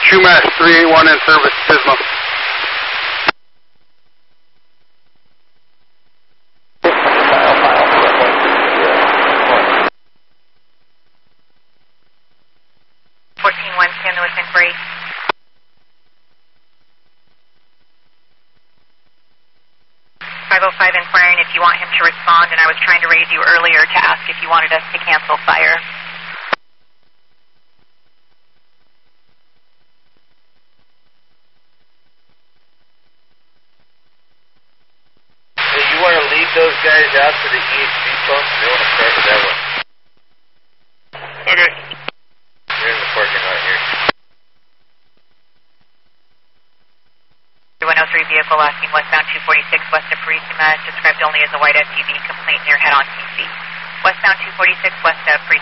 TrueMass 381 in service, Pismo. Stand with inquiry. 505 inquiring if you want him to respond, and I was trying to raise you earlier to ask if you wanted us to cancel fire. Hey, you want to lead those guys out to the EHP pump? They want to start with that one. Okay. They're in the parking lot here. 103 vehicle asking westbound 246 west of Purisima, described only as a white SUV, complaint near head-on TC. Westbound 246 west of Purisima.